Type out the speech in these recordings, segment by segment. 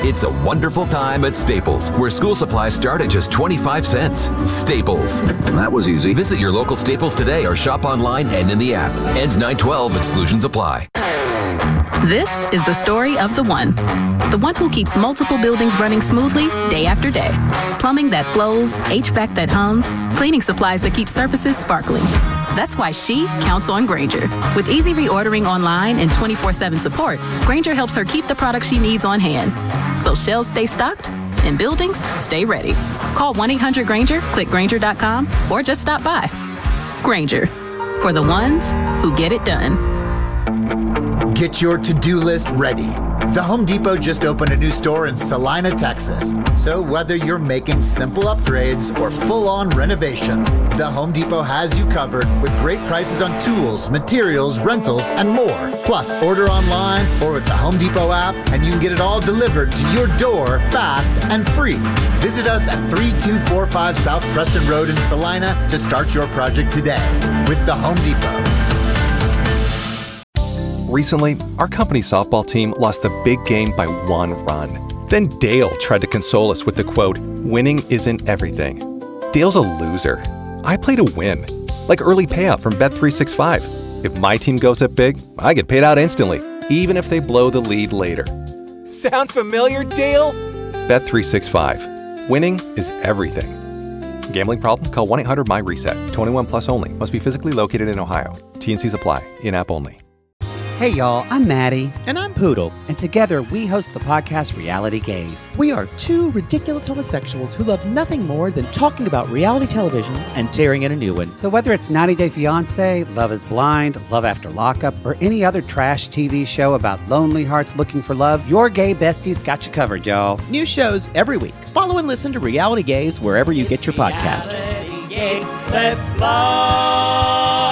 It's a wonderful time at Staples, where school supplies start at just 25 cents. Staples. That was easy. Visit your local Staples today or shop online and in the app. Ends 9/12. Exclusions apply. This is the story of the one who keeps multiple buildings running smoothly day after day. Plumbing that flows, HVAC that hums, cleaning supplies that keep surfaces sparkling. That's why she counts on Grainger. With easy reordering online and 24/7 support, Grainger helps her keep the products she needs on hand, so shelves stay stocked and buildings stay ready. Call 1-800-GRAINGER, click Grainger.com, or just stop by. Grainger, for the ones who get it done. Get your to-do list ready. The Home Depot just opened a new store in Salina, Texas. So whether you're making simple upgrades or full-on renovations, the Home Depot has you covered with great prices on tools, materials, rentals, and more. Plus, order online or with the Home Depot app, and you can get it all delivered to your door fast and free. Visit us at 3245 South Preston Road in Salina to start your project today with the Home Depot. Recently, our company softball team lost the big game by 1 run. Then Dale tried to console us with the quote, "Winning isn't everything." Dale's a loser. I play to win, like early payout from Bet365. If my team goes up big, I get paid out instantly, even if they blow the lead later. Sound familiar, Dale? Bet365. Winning is everything. Gambling problem? Call 1-800-MY-RESET. 21 plus only. Must be physically located in Ohio. T&Cs apply. In-app only. Hey y'all, I'm Maddie. And I'm Poodle. And together we host the podcast Reality Gaze. We are two ridiculous homosexuals who love nothing more than talking about reality television and tearing in a new one. So whether it's 90 Day Fiancé, Love is Blind, Love After Lockup, or any other trash TV show about lonely hearts looking for love, your gay besties got you covered, y'all. New shows every week. Follow and listen to Reality Gaze wherever you get your podcast. Reality Gaze, let's love.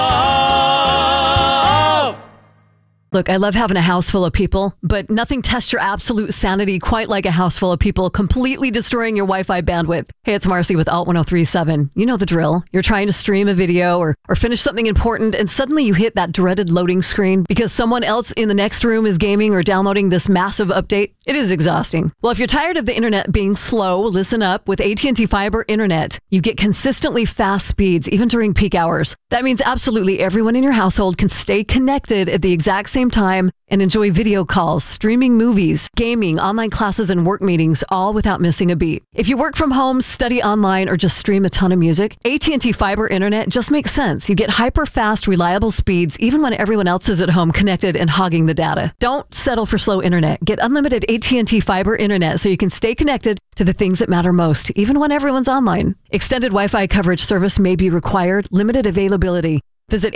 Look, I love having a house full of people, but nothing tests your absolute sanity quite like a house full of people completely destroying your Wi-Fi bandwidth. Hey, it's Marcy with Alt 1037. You know the drill. You're trying to stream a video or finish something important, and suddenly you hit that dreaded loading screen because someone else in the next room is gaming or downloading this massive update. It is exhausting. Well, if you're tired of the internet being slow, listen up. With AT&T Fiber Internet, you get consistently fast speeds, even during peak hours. That means absolutely everyone in your household can stay connected at the exact same time and enjoy video calls, streaming movies, gaming, online classes, and work meetings, all without missing a beat. If you work from home, study online, or just stream a ton of music, AT&T Fiber Internet just makes sense. You get hyper-fast, reliable speeds, even when everyone else is at home connected and hogging the data. Don't settle for slow internet. Get unlimited AT&T Fiber Internet so you can stay connected to the things that matter most, even when everyone's online. Extended Wi-Fi coverage service may be required. Limited availability. Visit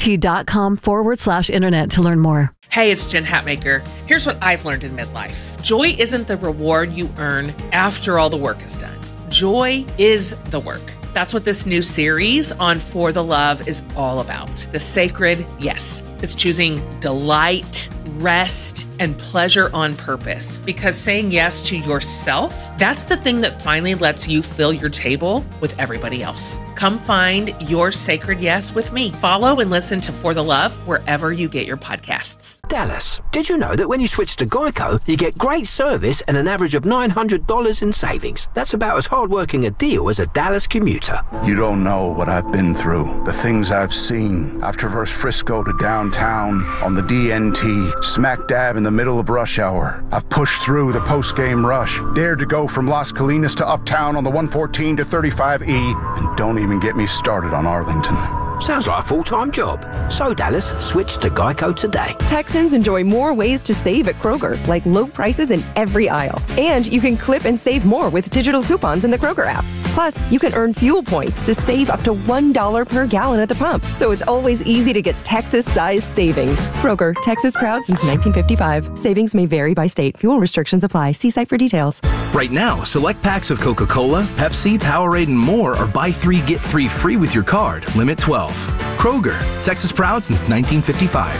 att.com/internet to learn more. Hey, it's Jen Hatmaker. Here's what I've learned in midlife. Joy isn't the reward you earn after all the work is done. Joy is the work. That's what this new series on For the Love is all about. The sacred yes. It's choosing delight, rest, and pleasure on purpose. Because saying yes to yourself, that's the thing that finally lets you fill your table with everybody else. Come find your sacred yes with me. Follow and listen to For the Love wherever you get your podcasts. Dallas, did you know that when you switch to Geico, you get great service and an average of $900 in savings? That's about as hard-working a deal as a Dallas commuter. You don't know what I've been through, the things I've seen. I've traversed Frisco to downtown on the DNT, smack dab in the middle of rush hour. I've pushed through the post-game rush, dared to go from Las Colinas to Uptown on the 114 to 35E, and don't even get me started on Arlington. Sounds like a full-time job. So, Dallas, switch to Geico today. Texans enjoy more ways to save at Kroger, like low prices in every aisle. And you can clip and save more with digital coupons in the Kroger app. Plus, you can earn fuel points to save up to $1 per gallon at the pump. So it's always easy to get Texas-sized savings. Kroger, Texas proud since 1955. Savings may vary by state. Fuel restrictions apply. See site for details. Right now, select packs of Coca-Cola, Pepsi, Powerade, and more are buy 3, get 3 free with your card. Limit 12. Kroger, Texas proud since 1955.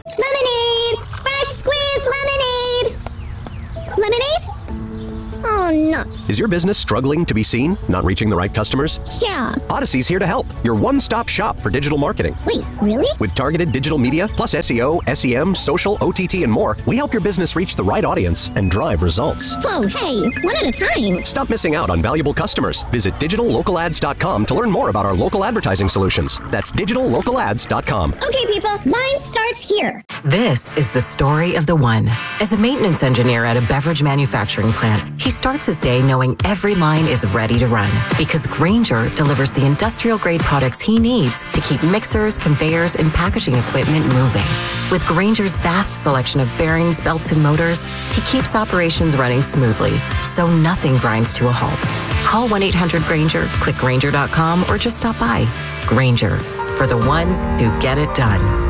Lemonade! Fresh squeezed lemonade! Lemonade? Oh nuts. Is your business struggling to be seen? Not reaching the right customers? Yeah. Odyssey's here to help. Your one-stop shop for digital marketing. Wait, really? With targeted digital media, plus SEO, SEM, social, OTT, and more, we help your business reach the right audience and drive results. Whoa, hey, one at a time. Stop missing out on valuable customers. Visit digitallocalads.com to learn more about our local advertising solutions. That's digitallocalads.com. Okay, people, line starts here. This is the story of the one. As a maintenance engineer at a beverage manufacturing plant, he starts his day knowing every line is ready to run because Grainger delivers the industrial-grade products he needs to keep mixers, conveyors, and packaging equipment moving. With Grainger's vast selection of bearings, belts, and motors, he keeps operations running smoothly, so nothing grinds to a halt. Call 1-800-GRAINGER, click Grainger.com, or just stop by. Grainger, for the ones who get it done.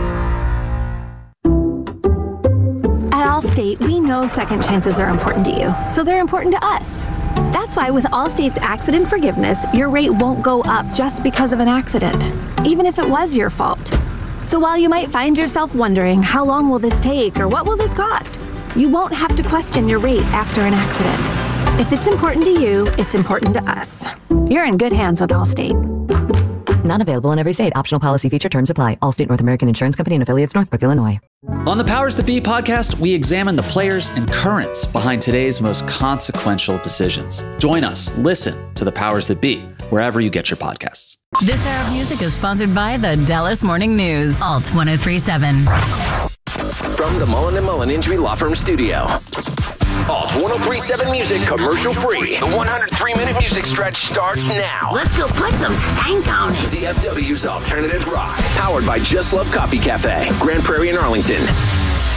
At Allstate, we know second chances are important to you, so they're important to us. That's why with Allstate's accident forgiveness, your rate won't go up just because of an accident, even if it was your fault. So while you might find yourself wondering, how long will this take or what will this cost? You won't have to question your rate after an accident. If it's important to you, it's important to us. You're in good hands with Allstate. Not available in every state. Optional policy feature terms apply. Allstate North American Insurance Company and affiliates, Northbrook, Illinois. On the Powers That Be podcast, we examine the players and currents behind today's most consequential decisions. Join us. Listen to the Powers That Be wherever you get your podcasts. This hour of music is sponsored by the Dallas Morning News. Alt 1037. From the Mullen & Mullen Injury Law Firm studio. Alt 1037 Music commercial free. The 103-minute music stretch starts now. Let's go put some stank on it. DFW's Alternative Rock. Powered by Just Love Coffee Cafe, Grand Prairie and Arlington.